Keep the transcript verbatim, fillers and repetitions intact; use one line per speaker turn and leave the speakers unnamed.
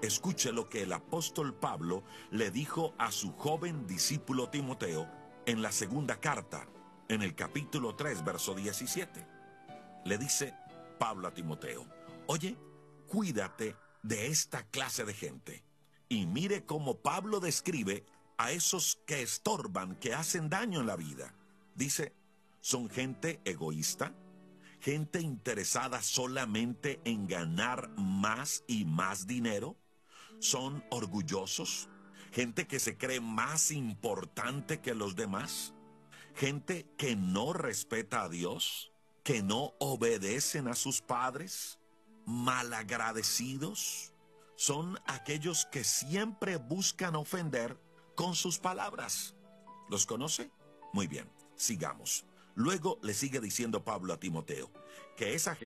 Escuche lo que el apóstol Pablo le dijo a su joven discípulo Timoteo en la segunda carta, en el capítulo tres, verso diecisiete. Le dice Pablo a Timoteo: oye, cuídate de esta clase de gente. Y mire cómo Pablo describe a esos que estorban, que hacen daño en la vida. Dice, son gente egoísta, gente interesada solamente en ganar más y más dinero. Son orgullosos, gente que se cree más importante que los demás, gente que no respeta a Dios, que no obedecen a sus padres, malagradecidos. Son aquellos que siempre buscan ofender con sus palabras. ¿Los conoce? Muy bien, sigamos. Luego le sigue diciendo Pablo a Timoteo que esa